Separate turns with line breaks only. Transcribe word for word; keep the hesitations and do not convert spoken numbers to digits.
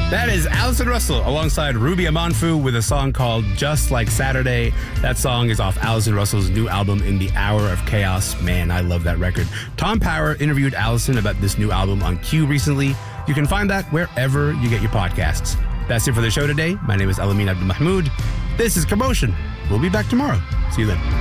That is Allison Russell alongside Ruby Amanfu with a song called Just Like Saturday. That song is off Allison Russell's new album, In the Hour of Chaos. Man, I love that record. Tom Power interviewed Allison about this new album on Q recently. You can find that wherever you get your podcasts. That's it for the show today. My name is Elamin Abdul Mahmoud. This is Commotion. We'll be back tomorrow. See you then.